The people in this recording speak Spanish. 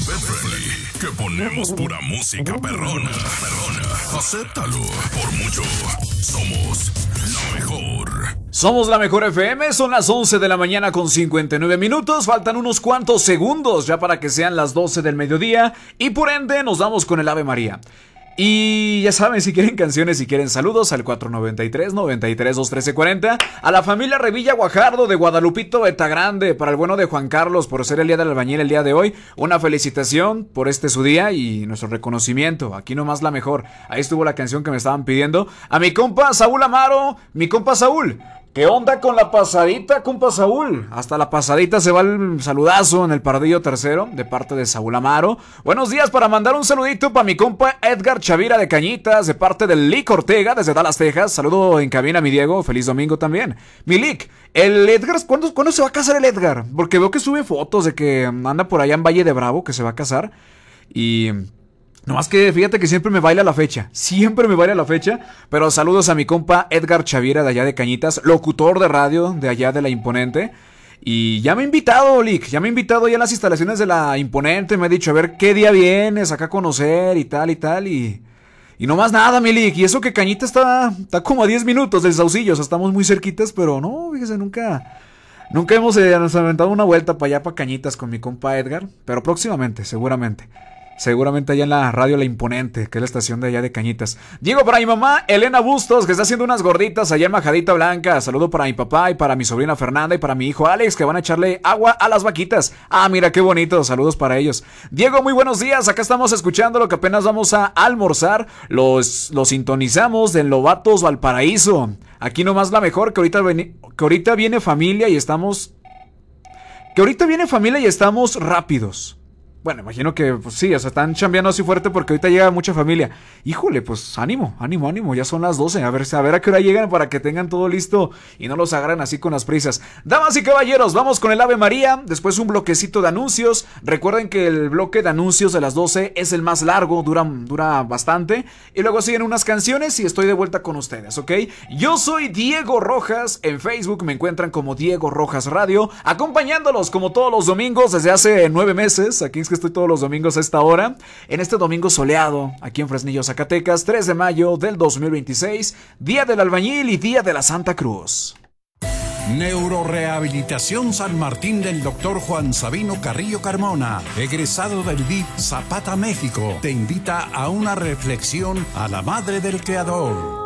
Friendly, que ponemos pura música perrona. Acéptalo, por mucho, somos la mejor. Somos la mejor FM, son las 11 de la mañana con 59 minutos, faltan unos cuantos segundos ya para que sean las 12 del mediodía y por ende nos vamos con el Ave María. Y ya saben, si quieren canciones, si quieren saludos al 493-93-213-40. A la familia Revilla Guajardo de Guadalupito Betagrande, para el bueno de Juan Carlos por ser el día del albañil el día de hoy. Una felicitación por este su día y nuestro reconocimiento. Aquí nomás la mejor. Ahí estuvo la canción que me estaban pidiendo. A mi compa Saúl Amaro, mi compa Saúl. ¿Qué onda con la pasadita, compa Saúl? Hasta la pasadita se va el saludazo en el Pardillo Tercero, de parte de Saúl Amaro. Buenos días, para mandar un saludito para mi compa Edgar Chavira de Cañitas, de parte del Lick Ortega, desde Dallas, Texas. Saludo en cabina, mi Diego, feliz domingo también. Mi Lick, el Edgar, ¿cuándo se va a casar el Edgar? Porque veo que sube fotos de que anda por allá en Valle de Bravo, que se va a casar. Y... no más que fíjate que siempre me baila la fecha. Pero saludos a mi compa Edgar Chavira de allá de Cañitas, locutor de radio de allá de La Imponente. Y ya me ha invitado, Lick, ya en las instalaciones de La Imponente. Me ha dicho, a ver qué día vienes acá a conocer y tal. Y no más nada, mi Lick. Y eso que Cañitas está como a 10 minutos del Saucillo. O sea, estamos muy cerquitas, pero no, fíjese, nunca hemos nos aventado una vuelta para allá, para Cañitas con mi compa Edgar. Pero próximamente, seguramente allá en la radio La Imponente, que es la estación de allá de Cañitas. Diego, para mi mamá Elena Bustos, que está haciendo unas gorditas allá en Majadita Blanca. Saludo para mi papá y para mi sobrina Fernanda y para mi hijo Alex, que van a echarle agua a las vaquitas. Ah, mira qué bonito, saludos para ellos. Diego, muy buenos días, acá estamos escuchando lo que apenas vamos a almorzar. Los sintonizamos de Lobatos Valparaíso. Aquí nomás la mejor, que ahorita viene familia y estamos rápidos. Bueno, imagino que, pues sí, o sea, están chambeando así fuerte porque ahorita llega mucha familia. Híjole, pues ánimo, ya son las 12. A ver a qué hora llegan para que tengan todo listo y no los agarren así con las prisas. Damas y caballeros, vamos con el Ave María, después un bloquecito de anuncios. Recuerden que el bloque de anuncios de las 12 es el más largo, dura bastante. Y luego siguen unas canciones y estoy de vuelta con ustedes, ¿ok? Yo soy Diego Rojas, en Facebook me encuentran como Diego Rojas Radio, acompañándolos como todos los domingos desde hace 9 meses, aquí que estoy todos los domingos a esta hora, en este domingo soleado, aquí en Fresnillo, Zacatecas, 3 de mayo del 2026, Día del Albañil y Día de la Santa Cruz. Neurorehabilitación San Martín del Dr. Juan Sabino Carrillo Carmona, egresado del DIF Zapata, México, te invita a una reflexión a la Madre del Creador.